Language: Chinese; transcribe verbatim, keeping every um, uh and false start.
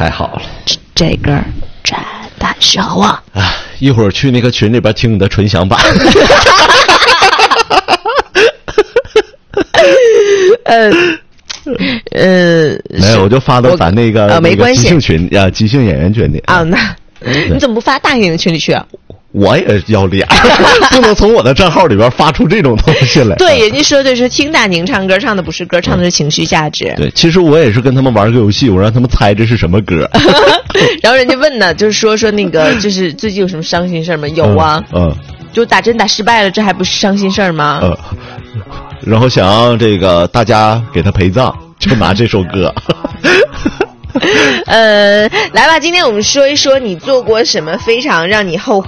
太好了， 这这歌真的适合我啊！一会儿去那个群里边听你的纯享版。 呃呃， 没有，我就发到咱那个呃没关系， 即兴群呀，即兴演员群里啊。那你怎么不发大演员群里去啊？ 我也要脸，不能从我的账号里边发出这种东西来。 对，人家说的是听大宁唱歌，唱的不是歌，唱的是情绪价值。 对，其实我也是跟他们玩个游戏，我让他们猜这是什么歌。 然后人家问呢，就是说说那个，就是最近有什么伤心事儿吗？有啊， 嗯，嗯就打针打失败了，这还不是伤心事儿吗？ 嗯，然后想让这个大家给他陪葬，就拿这首歌。 呃，来吧，今天我们说一说你做过什么非常让你后悔